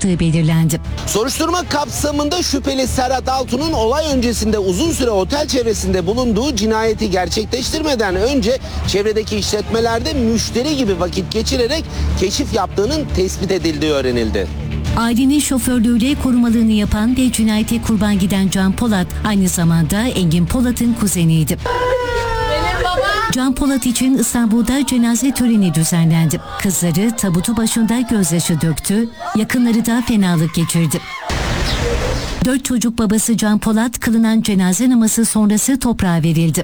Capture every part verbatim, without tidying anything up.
yaptığı belirlendi. Soruşturma kapsamında şüpheli Serhat Altun'un olay öncesinde uzun süre otel çevresinde bulunduğu, cinayeti gerçekleştirmeden önce çevredeki işletmelerde müşteri gibi vakit geçirerek keşif yaptığının tespit edildiği öğrenildi. Ailenin şoförlüğüyle korumalığını yapan ve cinayete kurban giden Can Polat aynı zamanda Engin Polat'ın kuzeniydi. Can Polat için İstanbul'da cenaze töreni düzenlendi. Kızları tabutu başında gözyaşı döktü, yakınları da fenalık geçirdi. Dört çocuk babası Can Polat kılınan cenaze namazı sonrası toprağa verildi.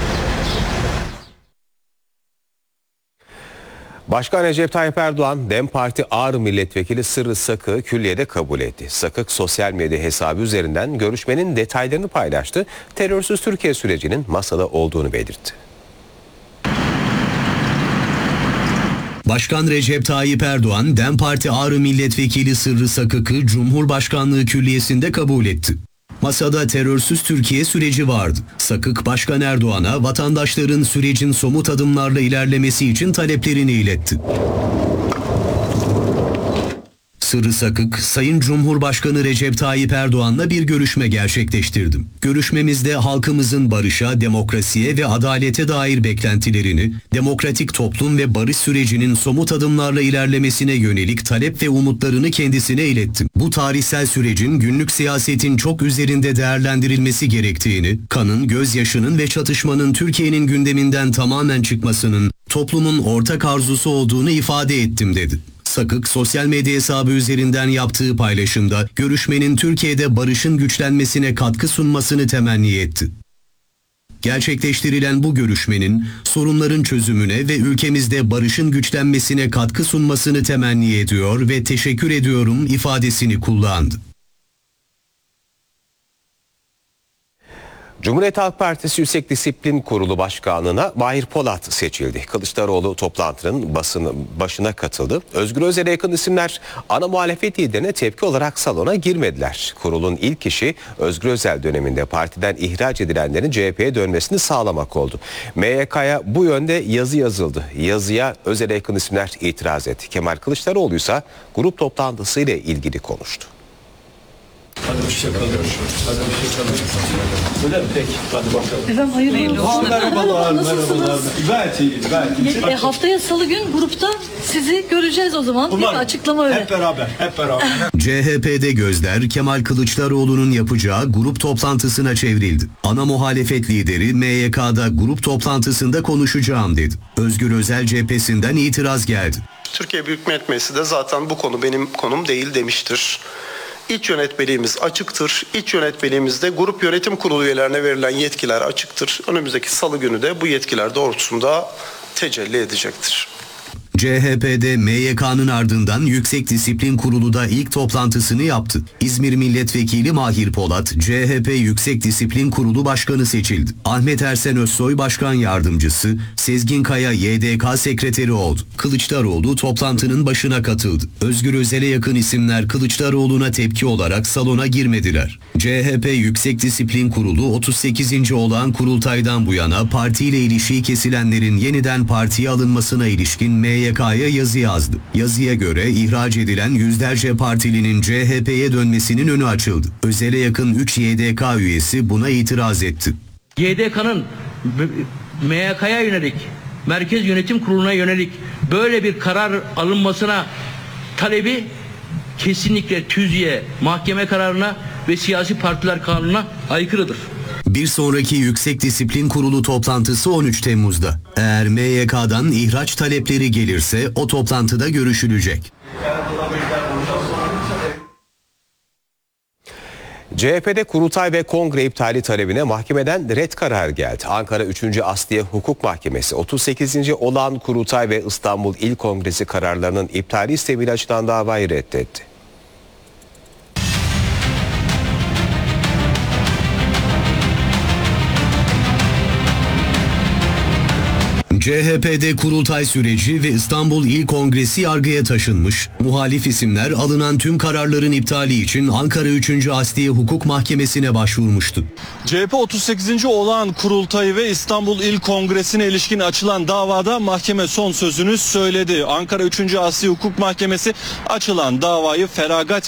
Başkan Recep Tayyip Erdoğan, DEM Parti Ağrı Milletvekili Sırrı Sakık'ı külliyede kabul etti. Sakık sosyal medya hesabı üzerinden görüşmenin detaylarını paylaştı. Terörsüz Türkiye sürecinin masada olduğunu belirtti. Başkan Recep Tayyip Erdoğan, DEM Parti Ağrı Milletvekili Sırrı Sakık'ı Cumhurbaşkanlığı Külliyesi'nde kabul etti. Masada terörsüz Türkiye süreci vardı. Sakık, Başkan Erdoğan'a vatandaşların sürecin somut adımlarla ilerlemesi için taleplerini iletti. Sırrı Sakık, Sayın Cumhurbaşkanı Recep Tayyip Erdoğan'la bir görüşme gerçekleştirdim. Görüşmemizde halkımızın barışa, demokrasiye ve adalete dair beklentilerini, demokratik toplum ve barış sürecinin somut adımlarla ilerlemesine yönelik talep ve umutlarını kendisine ilettim. Bu tarihsel sürecin günlük siyasetin çok üzerinde değerlendirilmesi gerektiğini, kanın, gözyaşının ve çatışmanın Türkiye'nin gündeminden tamamen çıkmasının toplumun ortak arzusu olduğunu ifade ettim dedi. Sakık, sosyal medya hesabı üzerinden yaptığı paylaşımda görüşmenin Türkiye'de barışın güçlenmesine katkı sunmasını temenni etti. Gerçekleştirilen bu görüşmenin sorunların çözümüne ve ülkemizde barışın güçlenmesine katkı sunmasını temenni ediyor ve teşekkür ediyorum ifadesini kullandı. Cumhuriyet Halk Partisi Yüksek Disiplin Kurulu Başkanlığı'na Mahir Polat seçildi. Kılıçdaroğlu toplantının basını, başına katıldı. Özgür Özel'e yakın isimler ana muhalefet liderine tepki olarak salona girmediler. Kurulun ilk işi Özgür Özel döneminde partiden ihraç edilenlerin C H P'ye dönmesini sağlamak oldu. M Y K'ya bu yönde yazı yazıldı. Yazıya Özel'e yakın isimler itiraz etti. Kemal Kılıçdaroğlu ise grup toplantısıyla ilgili konuştu. Hadi hoşçakalın. Hadi hoşçakalın. Öyle mi? Peki. Hadi bakalım. Efendim hayırlı olsun. Merhabalar, merhabalar. Gayet iyi, gayet iyi. E, haftaya salı gün grupta sizi göreceğiz o zaman. Umarım. Bir açıklama öyle. Hep beraber, hep beraber. C H P'de gözler Kemal Kılıçdaroğlu'nun yapacağı grup toplantısına çevrildi. Ana muhalefet lideri M Y K'da grup toplantısında konuşacağım dedi. Özgür Özel cephesinden itiraz geldi. Türkiye Büyük Millet Meclisi de zaten bu konu benim konum değil demiştir. İç yönetmeliğimiz açıktır. İç yönetmeliğimizde grup yönetim kurulu üyelerine verilen yetkiler açıktır. Önümüzdeki salı günü de bu yetkiler doğrultusunda tecelli edecektir. C H P'de M Y K'nın ardından Yüksek Disiplin Kurulu da ilk toplantısını yaptı. İzmir Milletvekili Mahir Polat, C H P Yüksek Disiplin Kurulu Başkanı seçildi. Ahmet Ersen Özsoy Başkan Yardımcısı, Sezgin Kaya Y D K Sekreteri oldu. Kılıçdaroğlu toplantının başına katıldı. Özgür Özel'e yakın isimler Kılıçdaroğlu'na tepki olarak salona girmediler. C H P Yüksek Disiplin Kurulu otuz sekizinci olağan kurultaydan bu yana partiyle ilişiği kesilenlerin yeniden partiye alınmasına ilişkin M Y K'ya yazı yazdı. Yazıya göre ihraç edilen yüzlerce partilinin C H P'ye dönmesinin önü açıldı. Özel'e yakın üç Y D K üyesi buna itiraz etti. Y D K'nın M Y K'ya yönelik, Merkez Yönetim Kurulu'na yönelik böyle bir karar alınmasına talebi kesinlikle tüzüğe, mahkeme kararına ve siyasi partiler kanununa aykırıdır. Bir sonraki Yüksek Disiplin Kurulu toplantısı on üç Temmuz'da. Eğer M Y K'dan ihraç talepleri gelirse o toplantıda görüşülecek. C H P'de kurultay ve kongre iptali talebine mahkemeden red kararı geldi. Ankara üçüncü Asliye Hukuk Mahkemesi otuz sekizinci olağan kurultay ve İstanbul İl Kongresi kararlarının iptali istemiyle açılan davayı reddetti. C H P'de kurultay süreci ve İstanbul İl Kongresi yargıya taşınmış. Muhalif isimler alınan tüm kararların iptali için Ankara üçüncü Asliye Hukuk Mahkemesi'ne başvurmuştu. C H P otuz sekizinci olağan kurultayı ve İstanbul İl Kongresi'ne ilişkin açılan davada mahkeme son sözünü söyledi. Ankara üçüncü Asliye Hukuk Mahkemesi açılan davayı feragat